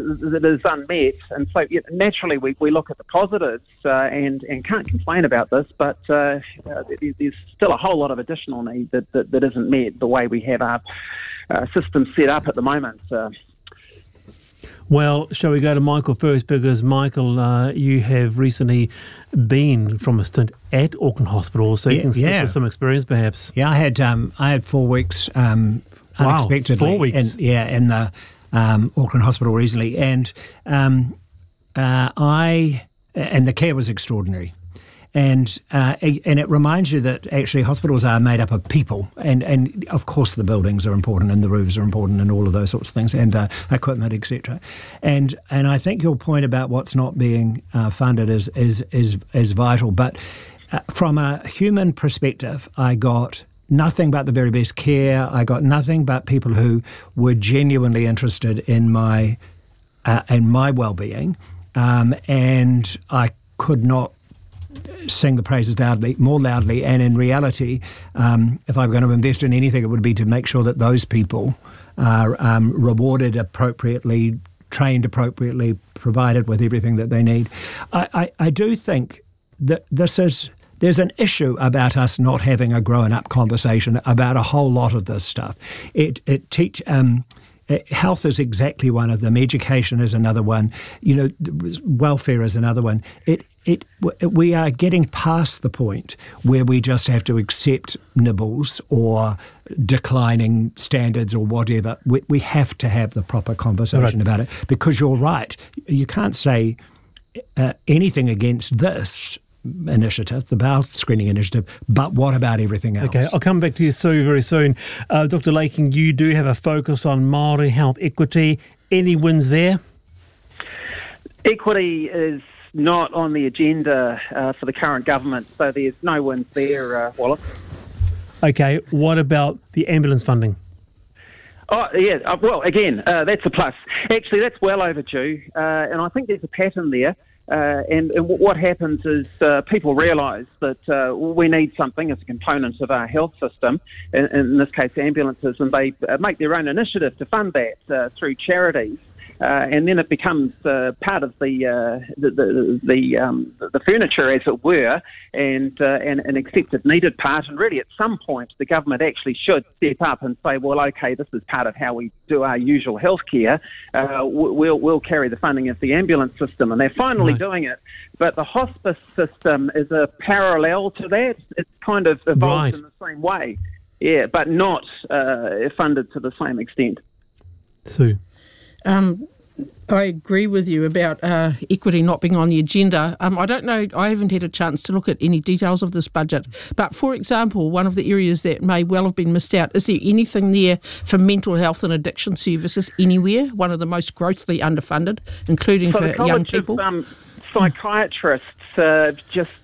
that is unmet. And so naturally we look at the positives and can't complain about this, but there's still a whole lot of additional need that isn't met the way we have our system set up at the moment. Well, shall we go to Michael first? Because, Michael, you have recently been from a stint at Auckland Hospital, so you can speak with some experience, perhaps. Yeah, I had 4 weeks unexpectedly. 4 weeks? In the Auckland Hospital recently. And the care was extraordinary. And it reminds you that actually hospitals are made up of people, and of course the buildings are important and the roofs are important and all of those sorts of things, and equipment, etc. And I think your point about what's not being funded is vital. But from a human perspective, I got nothing but the very best care. I got nothing but people who were genuinely interested in my well-being, and I could not sing the praises more loudly, and in reality, if I'm going to invest in anything, it would be to make sure that those people are rewarded appropriately, trained appropriately, provided with everything that they need. I do think that there's an issue about us not having a grown-up conversation about a whole lot of this stuff. Health is exactly one of them. Education is another one. Welfare is another one. We are getting past the point where we just have to accept nibbles or declining standards or whatever. We have to have the proper conversation about it, because you're right. You can't say anything against this initiative, the bowel screening initiative, but what about everything else? Okay, I'll come back to you very soon. Dr. Laking, you do have a focus on Māori health equity. Any wins there? Equity is not on the agenda for the current government, so there's no wins there, Wallace. Okay, what about the ambulance funding? Oh, yeah, well, again, that's a plus. Actually, that's well overdue, and I think there's a pattern there. And what happens is people realise that we need something as a component of our health system, in this case ambulances, and they make their own initiative to fund that through charities. And then it becomes part of the furniture, as it were, and an accepted needed part. And really, at some point, the government actually should step up and say, well, okay, this is part of how we do our usual healthcare. We'll carry the funding of the ambulance system, and they're finally doing it. But the hospice system is a parallel to that. It's kind of evolved in the same way, but not funded to the same extent. Sue. I agree with you about equity not being on the agenda. I don't know, I haven't had a chance to look at any details of this budget, but for example, one of the areas that may well have been missed out, is there anything there for mental health and addiction services anywhere? One of the most grossly underfunded, including for young people. Psychiatrists, their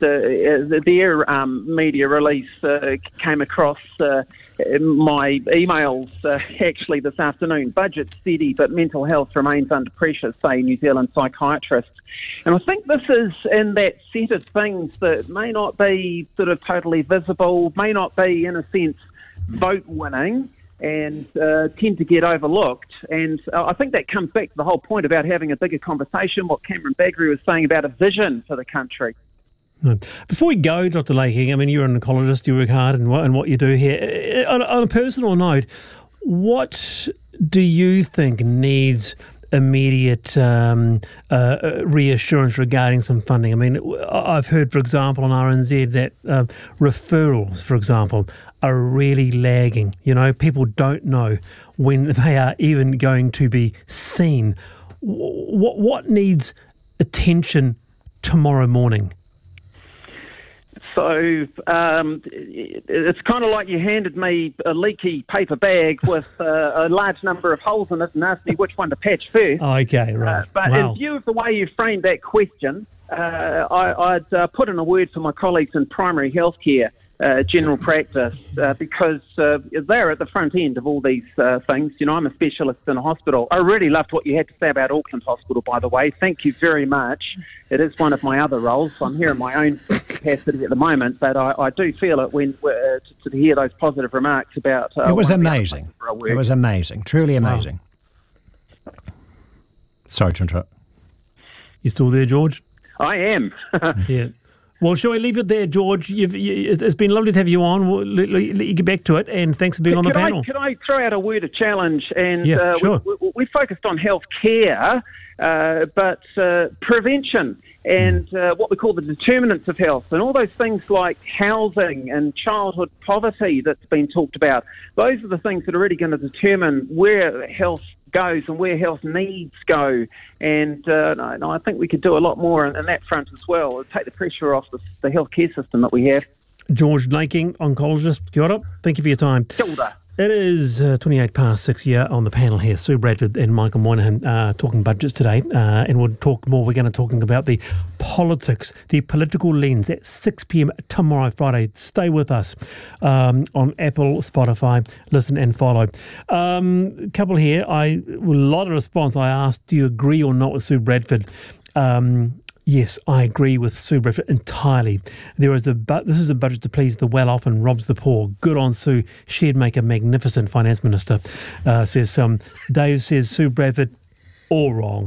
media release came across my emails actually this afternoon. Budget steady, but mental health remains under pressure, say New Zealand psychiatrists. And I think this is in that set of things that may not be sort of totally visible, may not be, in a sense, vote-winning, and tend to get overlooked. And I think that comes back to the whole point about having a bigger conversation, what Cameron Bagri was saying about a vision for the country. Before we go, Dr. Laking, I mean, you're an oncologist, you work hard in what you do here. On a personal note, what do you think needs immediate reassurance regarding some funding? I mean, I've heard, for example, on RNZ that referrals, for example, are really lagging. People don't know when they are even going to be seen. What needs attention tomorrow morning? So it's kind of like you handed me a leaky paper bag with a large number of holes in it and asked me which one to patch first. Okay, right. But in view of the way you framed that question, I'd put in a word for my colleagues in primary healthcare, general practice, because they're at the front end of all these things. I'm a specialist in a hospital. I really loved what you had to say about Auckland Hospital, by the way. Thank you very much. It is one of my other roles. So I'm here in my own capacity at the moment, but I do feel it when to hear those positive remarks about... it was amazing. It was amazing, truly amazing. Wow. Sorry to interrupt. You still there, George? I am. Yeah. Well, shall we leave it there, George? It's been lovely to have you on. We'll let you get back to it, and thanks for being on the panel. Could I throw out a word of challenge? And sure. We focused on health care, but prevention and what we call the determinants of health, and all those things like housing and childhood poverty that's been talked about. Those are the things that are really going to determine where health goes and where health needs go, and I think we could do a lot more in that front as well. It'll take the pressure off the healthcare system that we have. George Naking, oncologist, kia ora. Thank you for your time. Kia ora. It is 28 past 6 here on the panel here. Sue Bradford and Michael Moynihan talking budgets today, and we'll talk more. We're going to talking about the politics, the political lens at 6 p.m. tomorrow, Friday. Stay with us on Apple, Spotify. Listen and follow. Couple here. A lot of response. I asked, do you agree or not with Sue Bradford? Yes, I agree with Sue Bradford entirely. This is a budget to please the well-off and robs the poor. Good on Sue. She'd make a magnificent finance minister. Says Dave says Sue Bradford, all wrong.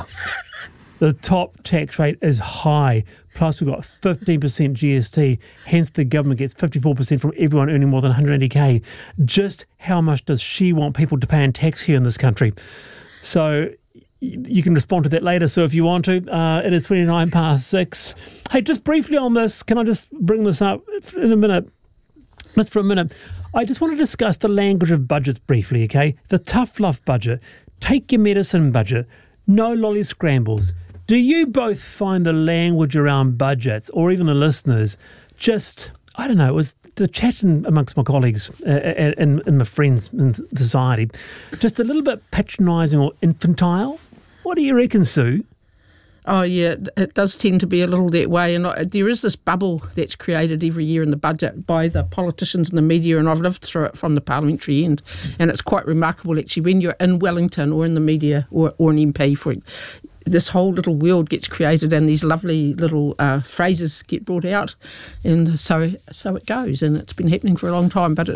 The top tax rate is high. Plus, we've got 15% GST. Hence, the government gets 54% from everyone earning more than 180k. Just how much does she want people to pay in tax here in this country? So you can respond to that later, so if you want to. It is 29 past 6. Hey, just briefly on this, can I just bring this up in a minute? Just for a minute. I just want to discuss the language of budgets briefly, okay? The tough love budget, take your medicine budget, no lolly scrambles. Do you both find the language around budgets, or even the listeners, just, I don't know, it was the chat amongst my colleagues and my friends in society, just a little bit patronising or infantile? What do you reckon, Sue? Oh, yeah, it does tend to be a little that way. And there is this bubble that's created every year in the budget by the politicians and the media, and I've lived through it from the parliamentary end. And it's quite remarkable, actually, when you're in Wellington or in the media or an MP, this whole little world gets created and these lovely little phrases get brought out. And so it goes, and it's been happening for a long time. But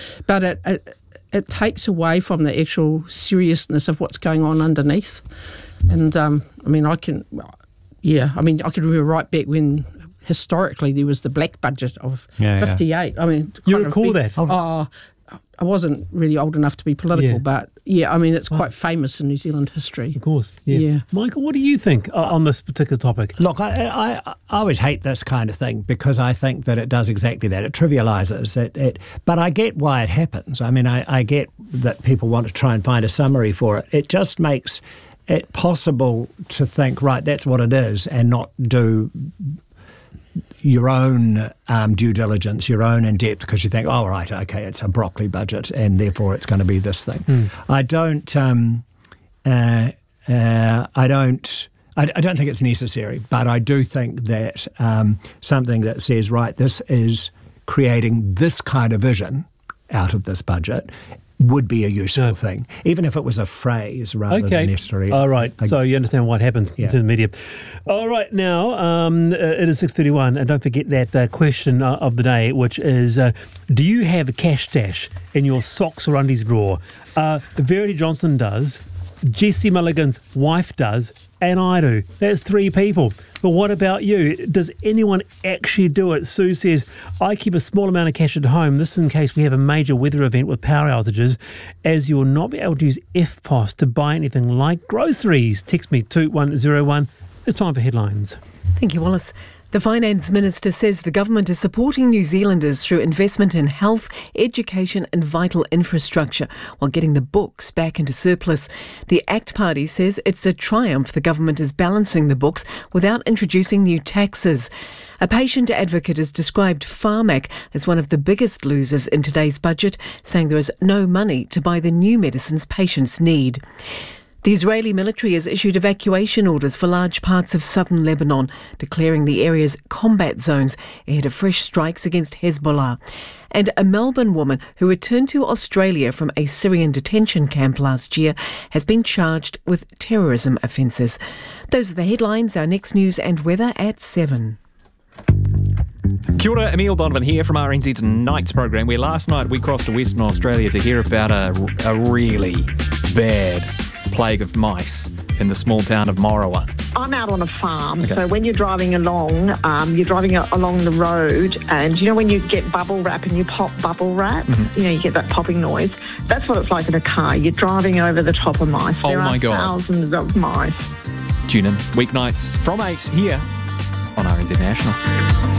it takes away from the actual seriousness of what's going on underneath. And I can remember right back when historically there was the black budget of 58. I mean, you recall that? I wasn't really old enough to be political, but it's quite famous in New Zealand history. Of course, yeah. Michael, what do you think on this particular topic? Look, I always hate this kind of thing because I think that it does exactly that. It trivialises it. But I get why it happens. I mean, I get that people want to try and find a summary for it. It just makes it possible to think, right, that's what it is, and not do your own due diligence, your own in-depth, because you think, oh, right, okay, it's a broccoli budget and therefore it's going to be this thing. I don't think it's necessary, but I do think that something that says, right, this is creating this kind of vision out of this budget would be a useful thing, even if it was a phrase rather than necessarily. All right, so you understand what happens to the media. All right, now it is 6:31, and don't forget that question of the day, which is, do you have a cash stash in your socks or undies drawer? Verity Johnson does, Jesse Mulligan's wife does, and I do. That's 3 people. But what about you? Does anyone actually do it? Sue says, I keep a small amount of cash at home. This is in case we have a major weather event with power outages, as you will not be able to use FPOS to buy anything like groceries. Text me 2101. It's time for headlines. Thank you, Wallace. The Finance Minister says the government is supporting New Zealanders through investment in health, education and vital infrastructure while getting the books back into surplus. The ACT Party says it's a triumph the government is balancing the books without introducing new taxes. A patient advocate has described Pharmac as one of the biggest losers in today's budget, saying there is no money to buy the new medicines patients need. The Israeli military has issued evacuation orders for large parts of southern Lebanon, declaring the area's combat zones ahead of fresh strikes against Hezbollah. And a Melbourne woman who returned to Australia from a Syrian detention camp last year has been charged with terrorism offences. Those are the headlines. Our next news and weather at 7. Kia ora, Emile Donovan here from RNZ's Nights program, where last night we crossed to Western Australia to hear about a really bad plague of mice in the small town of Morawa. I'm out on a farm, Okay. so when you're driving along the road, and you know when you get bubble wrap and you pop bubble wrap, Mm-hmm. you get that popping noise. That's what it's like in a car. You're driving over the top of mice. Oh There my are God. thousands of mice. Tune in weeknights from 8 here on RNZ National.